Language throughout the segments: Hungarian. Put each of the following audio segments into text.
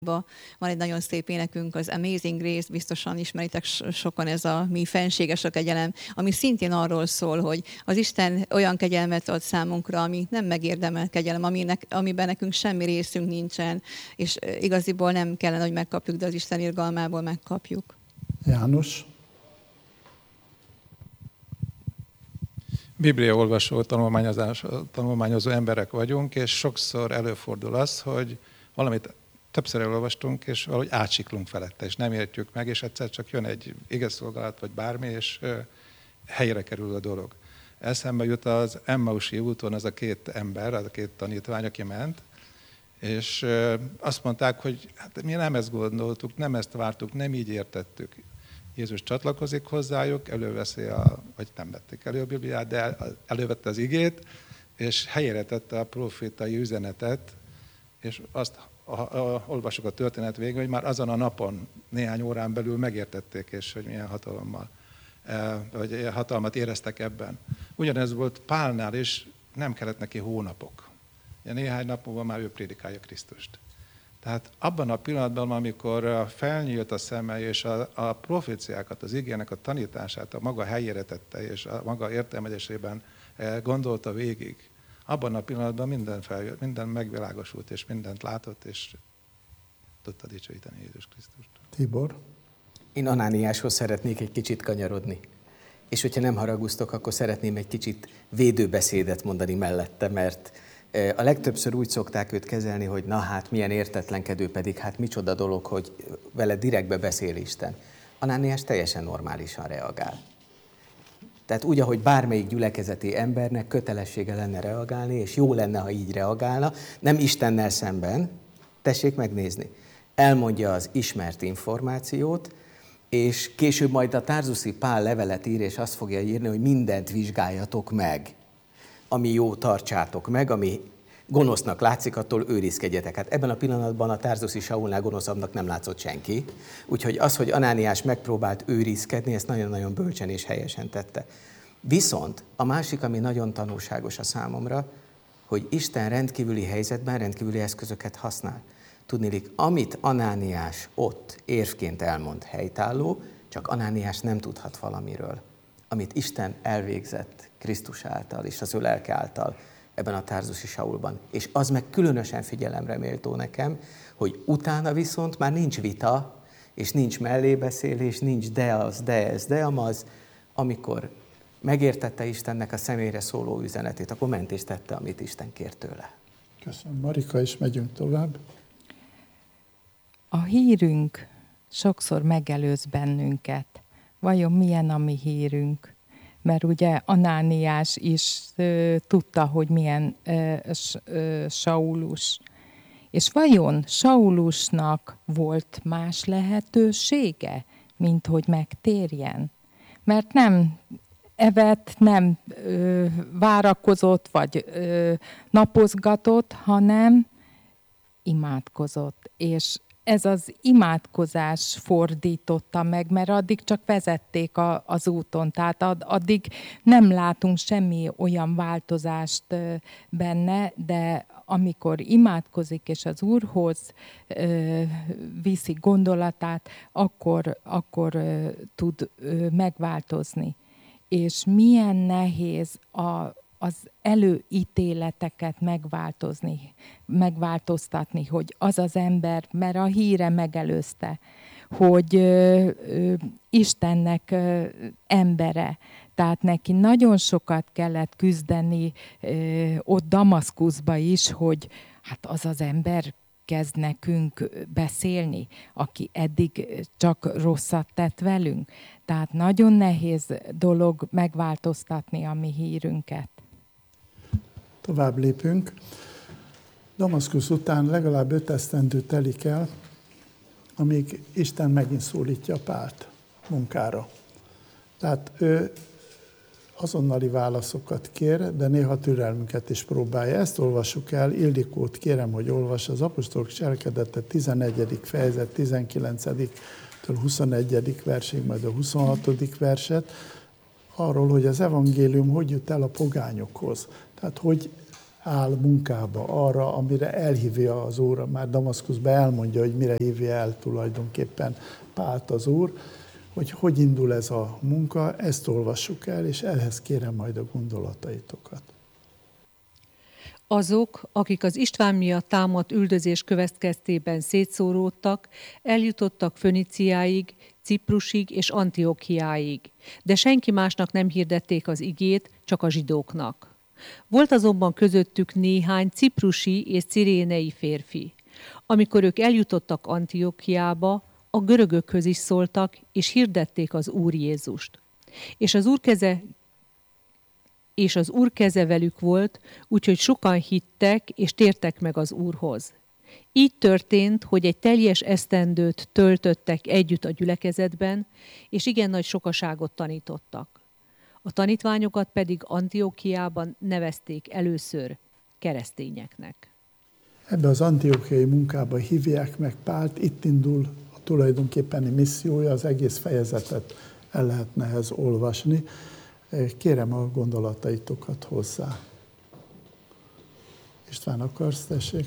Van egy nagyon szép énekünk, az Amazing Grace, biztosan ismeritek sokan, ez a mi fenséges a kegyelem, ami szintén arról szól, hogy az Isten olyan kegyelmet ad számunkra, ami nem megérdemelt kegyelem, amiben nekünk semmi részünk nincsen, és igaziból nem kellene, hogy megkapjuk, de az Isten irgalmából megkapjuk. Bibliaolvasó, tanulmányozó emberek vagyunk, és sokszor előfordul az, hogy valamit többször elolvastunk, és valahogy átsiklunk felette, és nem értjük meg, és egyszer csak jön egy igeszolgálat, vagy bármi, és helyre kerül a dolog. Eszembe jut az Emmausi úton az a két ember, az a két tanítvány, aki ment, és azt mondták, hogy hát mi nem ezt gondoltuk, nem ezt vártuk, nem így értettük. Jézus csatlakozik hozzájuk, előveszi vagy nem vették elő a Bibliát, de elővette az igét, és helyére tette a profétai üzenetet, és azt olvasok a történet végén, hogy már azon a napon, néhány órán belül megértették, és hogy milyen hatalmat éreztek ebben. Ugyanez volt Pálnál is, nem kellett neki hónapok. Néhány nap múlva már ő prédikálja Krisztust. Tehát abban a pillanatban, amikor felnyílt a szeme, és a proféciákat, az igének a tanítását a maga helyére tette, és a maga értelmezésében gondolta végig, abban a pillanatban minden megvilágosult, és mindent látott, és tudta dicsőíteni Jézus Krisztust. Tibor? Én Anániáshoz szeretnék egy kicsit kanyarodni. És hogyha nem haragusztok, akkor szeretném egy kicsit védőbeszédet mondani mellette, mert a legtöbbször úgy szokták őt kezelni, hogy na hát milyen értetlenkedő, pedig hát micsoda dolog, hogy vele direktbe beszél Isten. Anániás teljesen normálisan reagál. Tehát úgy, ahogy bármelyik gyülekezeti embernek kötelessége lenne reagálni, és jó lenne, ha így reagálna, nem Istennel szemben, tessék megnézni. Elmondja az ismert információt, és később majd a Tarzuszi Pál levelet ír, és azt fogja írni, hogy mindent vizsgáljatok meg. Ami jó, tartsátok meg, ami gonosznak látszik, attól őrizkedjetek. Hát ebben a pillanatban a Tarzuszi Saulnál gonoszabbnak nem látszott senki. Úgyhogy az, hogy Anániás megpróbált őrizkedni, ezt nagyon-nagyon bölcsen és helyesen tette. Viszont a másik, ami nagyon tanulságos a számomra, hogy Isten rendkívüli helyzetben rendkívüli eszközöket használ. Tudniillik, amit Anániás ott érvként elmond, helytálló, csak Anániás nem tudhat valamiről. Amit Isten elvégzett Krisztus által és az ő lelke által ebben a Tarzusi Saulban. És az meg különösen figyelemre méltó nekem, hogy utána viszont már nincs vita, és nincs mellébeszélés, nincs de az, de ez, de amaz. Amikor megértette Istennek a személyre szóló üzenetét, akkor ment és tette, amit Isten kért tőle. Köszönöm, Marika, és megyünk tovább. A hírünk sokszor megelőz bennünket. Vajon milyen a mi hírünk? Mert ugye Anániás is tudta, hogy milyen Saulus. És vajon Saulusnak volt más lehetősége, mint hogy megtérjen? Mert nem evett, nem várakozott, vagy napozgatott, hanem imádkozott. És ez az imádkozás fordította meg, mert addig csak vezették az úton, tehát addig nem látunk semmi olyan változást benne, de amikor imádkozik és az Úrhoz viszi gondolatát, akkor tud megváltozni. És milyen nehéz az előítéleteket megváltoztatni, hogy az az ember, mert a híre megelőzte, hogy Istennek embere, tehát neki nagyon sokat kellett küzdeni ott Damaszkuszba is, hogy hát az az ember kezd nekünk beszélni, aki eddig csak rosszat tett velünk. Tehát nagyon nehéz dolog megváltoztatni a mi hírünket. Tovább lépünk. Damaszkusz után legalább 5 esztendő telik el, amíg Isten megint szólítja Pált munkára. Tehát ő azonnali válaszokat kér, de néha türelmünket is próbálja. Ezt olvassuk el, Ildikót kérem, hogy olvassa az apostolok cselekedete 11. fejezet 19-től 21. versig, majd a 26. verset, arról, hogy az evangélium hogy jut el a pogányokhoz. Tehát, hogy áll munkába, arra, amire elhívja az Úr. Már Damaszkuszban elmondja, hogy mire hívja el tulajdonképpen Pált az Úr, hogy indul ez a munka, ezt olvassuk el, és ehhez kérem majd a gondolataitokat. Azok, akik az István miatt támadt üldözés következtében szétszóródtak, eljutottak Föniciáig, Ciprusig és Antiochiáig, de senki másnak nem hirdették az igét, csak a zsidóknak. Volt azonban közöttük néhány ciprusi és cirénei férfi. Amikor ők eljutottak Antiochiába, a görögökhöz is szóltak, és hirdették az Úr Jézust. És az Úr keze velük volt, úgyhogy sokan hittek, és tértek meg az Úrhoz. Így történt, hogy egy teljes esztendőt töltöttek együtt a gyülekezetben, és igen nagy sokaságot tanítottak. A tanítványokat pedig Antiochiában nevezték először keresztényeknek. Ebbe az antiochiai munkába hívják meg Pált, itt indul a tulajdonképpeni missziója, az egész fejezetet el lehetne ehhez olvasni. Kérem a gondolataitokat hozzá. István, akarsz, tessék?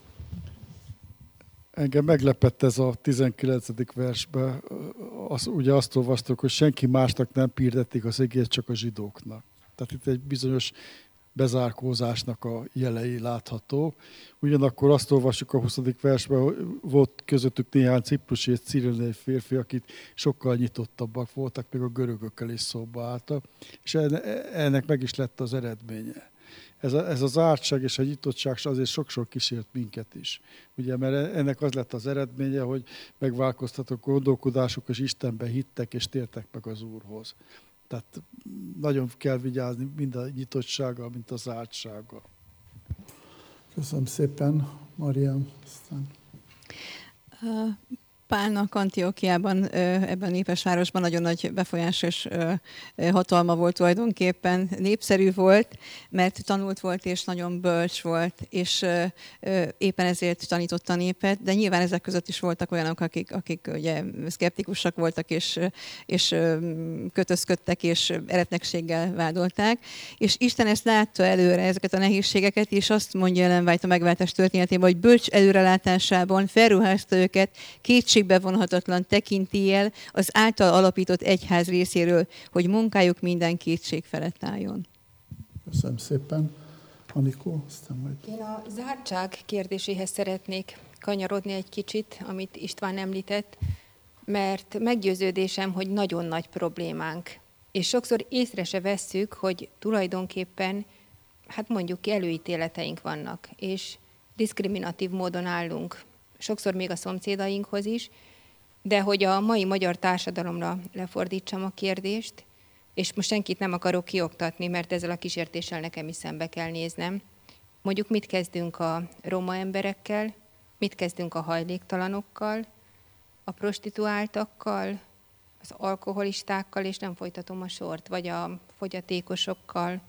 Engem meglepett ez a 19. versben. Ugye azt olvastuk, hogy senki másnak nem hirdették az igét, csak a zsidóknak. Tehát itt egy bizonyos bezárkózásnak a jelei látható. Ugyanakkor azt olvassuk a 20. versben, hogy volt közöttük néhány ciprusi és cirénei férfi, akik sokkal nyitottabbak voltak, még a görögökkel is szóba álltak, és ennek meg is lett az eredménye. Ez az ártság és a nyitottság azért sokszor kísért minket is. Ugye, mert ennek az lett az eredménye, hogy megváltoztatott gondolkodásuk, és Istenben hittek, és tértek meg az Úrhoz. Tehát nagyon kell vigyázni mind a nyitottsággal, mint az ártsággal. Köszönöm szépen, Marian. Pálnak Antiochiában, ebben a népes városban nagyon nagy befolyás és hatalma volt tulajdonképpen. Népszerű volt, mert tanult volt és nagyon bölcs volt, és éppen ezért tanította a népet, de nyilván ezek között is voltak olyanok, akik ugye szkeptikusak voltak, és kötözködtek, és eretnekséggel vádolták. És Isten ezt látta előre, ezeket a nehézségeket, és azt mondja Ellen White a megváltás történetében, hogy bölcs előrelátásában felruházta őket kétségbevonhatatlan tekintéllyel az által alapított egyház részéről, hogy munkájuk minden kétség felett álljon. Köszönöm szépen. Anikó, aztán majd. Én a zártság kérdéséhez szeretnék kanyarodni egy kicsit, amit István említett, mert meggyőződésem, hogy nagyon nagy problémánk. És sokszor észre se vesszük, hogy tulajdonképpen, hát mondjuk ki, előítéleteink vannak, és diszkriminatív módon állunk. Sokszor még a szomszédainkhoz is, de hogy a mai magyar társadalomra lefordítsam a kérdést, és most senkit nem akarok kioktatni, mert ezzel a kísértéssel nekem is szembe kell néznem. Mondjuk mit kezdünk a roma emberekkel, mit kezdünk a hajléktalanokkal, a prostituáltakkal, az alkoholistákkal, és nem folytatom a sort, vagy a fogyatékosokkal.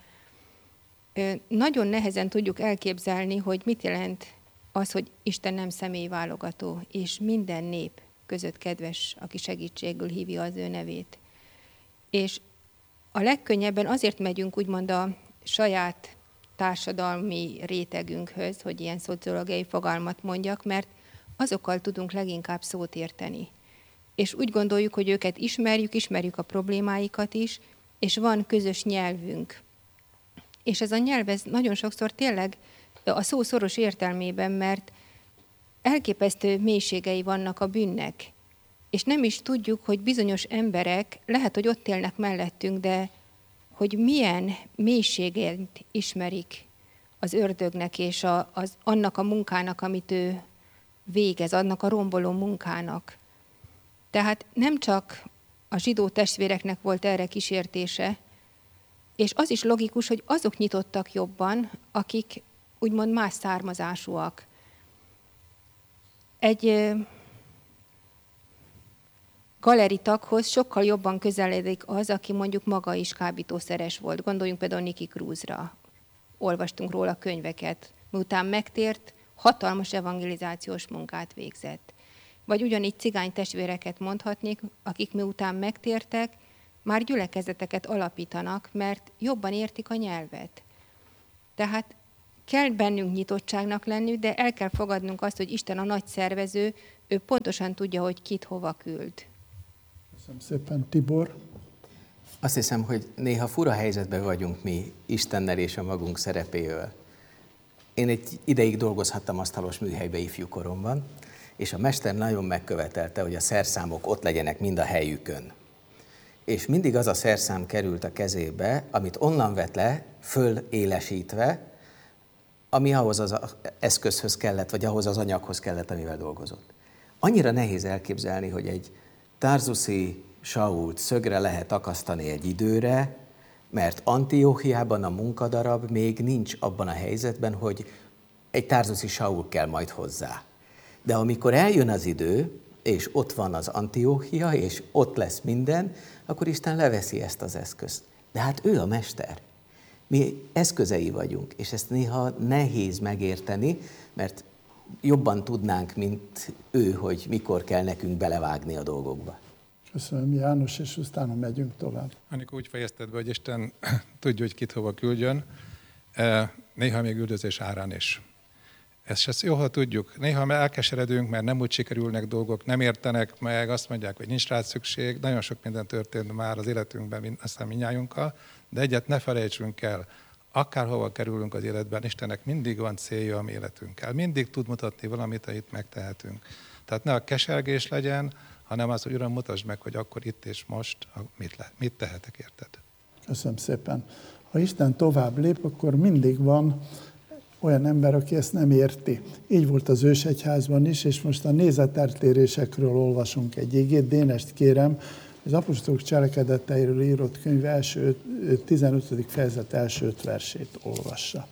Nagyon nehezen tudjuk elképzelni, hogy mit jelent az, hogy Isten nem személyválogató, és minden nép között kedves, aki segítségül hívja az ő nevét. És a legkönnyebben azért megyünk úgymond a saját társadalmi rétegünkhöz, hogy ilyen szociológiai fogalmat mondjak, mert azokkal tudunk leginkább szót érteni. És úgy gondoljuk, hogy őket ismerjük a problémáikat is, és van közös nyelvünk. És ez a nyelv, ez nagyon sokszor tényleg a szó szoros értelmében, mert elképesztő mélységei vannak a bűnnek. És nem is tudjuk, hogy bizonyos emberek, lehet, hogy ott élnek mellettünk, de hogy milyen mélységét ismerik az ördögnek, és annak a munkának, amit ő végez, annak a romboló munkának. Tehát nem csak a zsidó testvéreknek volt erre kísértése, és az is logikus, hogy azok nyitottak jobban, akik úgymond más származásúak. Egy galeritaghoz sokkal jobban közeledik az, aki mondjuk maga is kábítószeres volt. Gondoljunk például Nicky Cruzra. Olvastunk róla könyveket. Miután megtért, hatalmas evangelizációs munkát végzett. Vagy ugyanígy cigány testvéreket mondhatnék, akik miután megtértek, már gyülekezeteket alapítanak, mert jobban értik a nyelvet. Tehát kell bennünk nyitottságnak lenni, de el kell fogadnunk azt, hogy Isten a nagy szervező, ő pontosan tudja, hogy kit hova küld. Köszönöm szépen, Tibor. Azt hiszem, hogy néha fura helyzetben vagyunk mi Istennel és a magunk szerepével. Én egy ideig dolgozhattam asztalos műhelybe ifjúkoromban, és a mester nagyon megkövetelte, hogy a szerszámok ott legyenek mind a helyükön. És mindig az a szerszám került a kezébe, amit onnan vett le, fölélesítve, ami ahhoz az eszközhöz kellett, vagy ahhoz az anyaghoz kellett, amivel dolgozott. Annyira nehéz elképzelni, hogy egy tarzuszi Sault szögre lehet akasztani egy időre, mert Antióchiában a munkadarab még nincs abban a helyzetben, hogy egy tarzuszi Saul kell majd hozzá. De amikor eljön az idő, és ott van az Antióchia, és ott lesz minden, akkor Isten leveszi ezt az eszközt. De hát ő a mester. Mi eszközei vagyunk, és ezt néha nehéz megérteni, mert jobban tudnánk, mint ő, hogy mikor kell nekünk belevágni a dolgokba. Köszönöm, János, és utána megyünk tovább. Amikor úgy fejezted be, hogy Isten tudja, hogy kit hova küldjön, néha még üldözés árán is. Ezt jó, ha tudjuk. Néha elkeseredünk, mert nem úgy sikerülnek dolgok, nem értenek meg, azt mondják, hogy nincs rá szükség. Nagyon sok minden történt már az életünkben, aztán mindnyájunkkal, de egyet ne felejtsünk el, akárhova kerülünk az életben, Istennek mindig van célja a mi életünkkel. Mindig tud mutatni valamit, amit megtehetünk. Tehát ne a kesergés legyen, hanem az, hogy Uram, mutasd meg, hogy akkor itt és most mit tehetek, érted? Köszönöm szépen. Ha Isten tovább lép, akkor mindig van olyan ember, aki ezt nem érti. Így volt az ősegyházban is, és most a nézeteltérésekről olvasunk egy igét. Dénest kérem, az apostolok cselekedeteiről írott könyv 15. fejezet első 5 versét olvassa.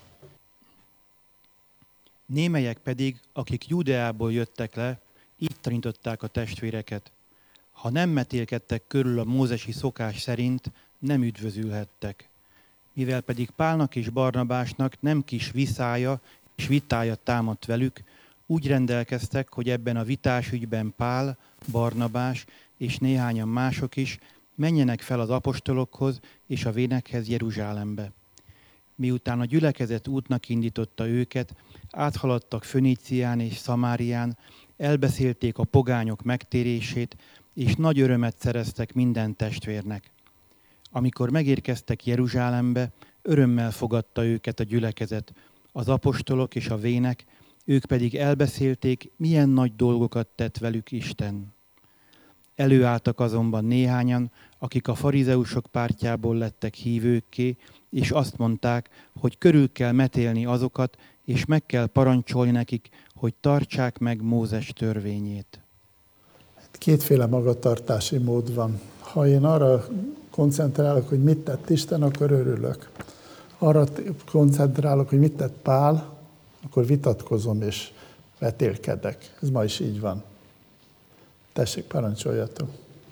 Némelyek pedig, akik Judeából jöttek le, így tanították a testvéreket. Ha nem metélkedtek körül a mózesi szokás szerint, nem üdvözülhettek. Mivel pedig Pálnak és Barnabásnak nem kis viszája és vitája támadt velük, úgy rendelkeztek, hogy ebben a vitás ügyben Pál, Barnabás és néhányan mások is menjenek fel az apostolokhoz és a vénekhez Jeruzsálembe. Miután a gyülekezet útnak indította őket, áthaladtak Fönícián és Szamárián, elbeszélték a pogányok megtérését, és nagy örömet szereztek minden testvérnek. Amikor megérkeztek Jeruzsálembe, örömmel fogadta őket a gyülekezet, az apostolok és a vének, ők pedig elbeszélték, milyen nagy dolgokat tett velük Isten. Előálltak azonban néhányan, akik a farizeusok pártjából lettek hívőkké, és azt mondták, hogy körül kell metélni azokat, és meg kell parancsolni nekik, hogy tartsák meg Mózes törvényét. Kétféle magatartási mód van. Ha én arra koncentrálok, hogy mit tett Isten, akkor örülök. Arra koncentrálok, hogy mit tett Pál, akkor vitatkozom és vetélkedek. Ez ma is így van. Tessék, parancsoljatok.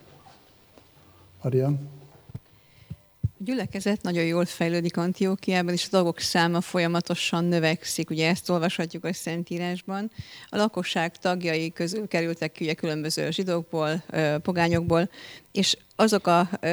Marian? A gyülekezet nagyon jól fejlődik Antiókiában, és a dolgok száma folyamatosan növekszik. Ugye ezt olvashatjuk a Szentírásban. A lakosság tagjai közül kerültek ugye különböző zsidókból, pogányokból, és azok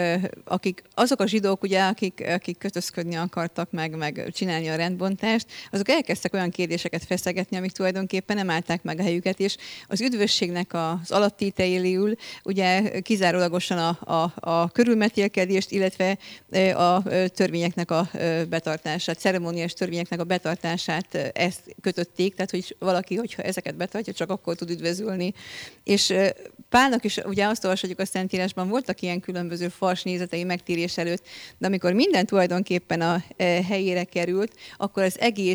a zsidók, ugye, akik kötözködni akartak, meg csinálni a rendbontást, azok elkezdtek olyan kérdéseket feszegetni, amik tulajdonképpen nem állták meg a helyüket, és az üdvösségnek az alaptételéül ugye kizárólagosan a körülmetélkedést, illetve a törvényeknek a betartását, ceremóniás törvényeknek a betartását ezt kötötték, tehát hogy valaki, hogyha ezeket betartja, csak akkor tud üdvözülni. És Pálnak is ugye azt olvashatjuk a Szentírásban, voltak ilyen különböző fals nézetei megtérés előtt, de amikor minden tulajdonképpen a helyére került, akkor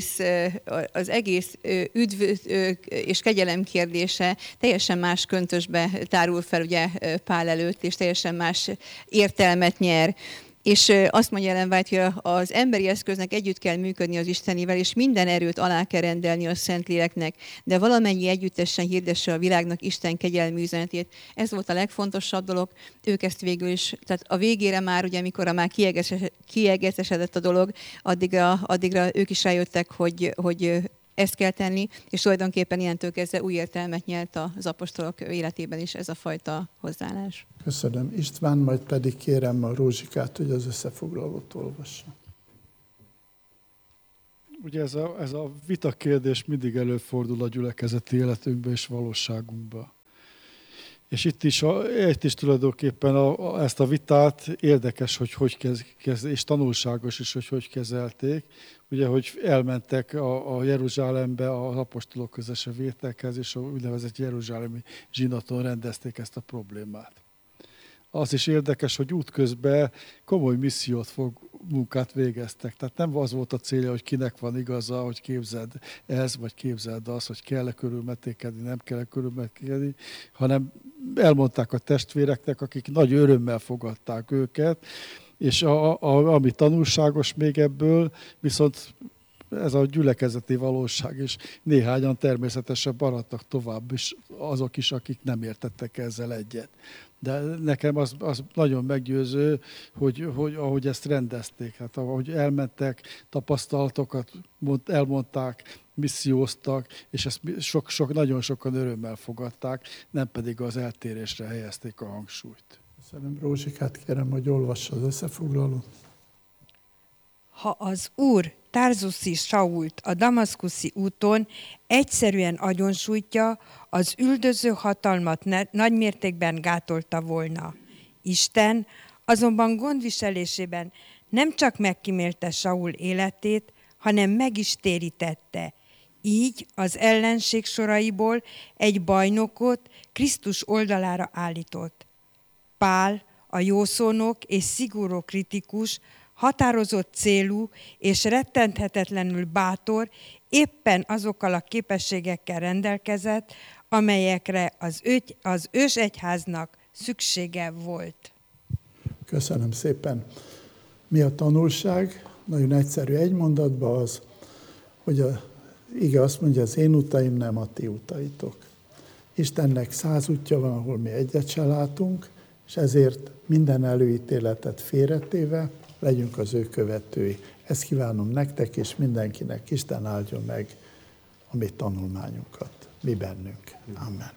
az egész üdv és kegyelem kérdése teljesen más köntösbe tárul fel ugye Pál előtt, és teljesen más értelmet nyer. És azt mondja Ellen White, hogy az emberi eszköznek együtt kell működni az Istenivel, és minden erőt alá kell rendelni a Szentléleknek, de valamennyi együttesen hirdesse a világnak Isten kegyelmű üzenetét. Ez volt a legfontosabb dolog, ők ezt végül is, tehát a végére már, ugye, amikor már kiegyetesedett a dolog, addigra ők is rájöttek, hogy ezt kell tenni, és tulajdonképpen ilyentől kezdve új értelmet nyert az apostolok életében is ez a fajta hozzáállás. Köszönöm. István, majd pedig kérem a Rózsikát, hogy az összefoglalót olvassa. Ugye ez a vita kérdés mindig előfordul a gyülekezeti életünkben és valóságunkban. És itt is tulajdonképpen ezt a vitát érdekes, hogy és tanulságos is, hogy kezelték. Ugye, hogy elmentek a Jeruzsálembe az apostolok közöse vételkhez, és a úgynevezett jeruzsálemi zsinaton rendezték ezt a problémát. Az is érdekes, hogy útközben komoly munkát végeztek. Tehát nem az volt a célja, hogy kinek van igaza, hogy képzeld ez, vagy képzeld az, hogy kell-e körülmetélkedni, nem kell-e körülmetélkedni, hanem elmondták a testvéreknek, akik nagy örömmel fogadták őket, és ami tanulságos még ebből, viszont ez a gyülekezeti valóság, és néhányan természetesen maradtak tovább is, azok is, akik nem értettek ezzel egyet. De nekem az nagyon meggyőző, hogy ahogy ezt rendezték, hát ahogy elmentek, tapasztalatokat elmondták, misszióztak, és ezt nagyon sokan örömmel fogadták, nem pedig az eltérésre helyezték a hangsúlyt. Köszönöm, Rózsikát kérem, hogy olvassa az összefoglalót. Ha az Úr Tarzuszi Sault a damaszkuszi úton egyszerűen agyonsújtja, az üldöző hatalmat nagymértékben gátolta volna. Isten azonban gondviselésében nem csak megkímélte Saul életét, hanem meg is térítette. Így az ellenség soraiból egy bajnokot Krisztus oldalára állított. Pál, a jószónok és szigorú kritikus, határozott célú és rettenthetetlenül bátor, éppen azokkal a képességekkel rendelkezett, amelyekre az ősegyháznak szüksége volt. Köszönöm szépen. Mi a tanulság? Nagyon egyszerű egy mondatban az, hogy ige azt mondja, az én utaim nem a ti utaitok. Istennek 100 útja van, ahol mi egyet se látunk, és ezért minden előítéletet félretéve legyünk az ő követői. Ezt kívánom nektek és mindenkinek. Isten áldjon meg a mi tanulmányunkat, mi bennünk. Amen.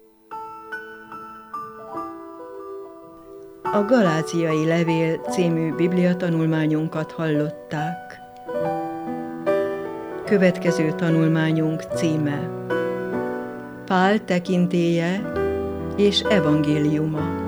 A Galáciai Levél című bibliatanulmányunkat hallották. Következő tanulmányunk címe: Pál tekintélye és evangéliuma.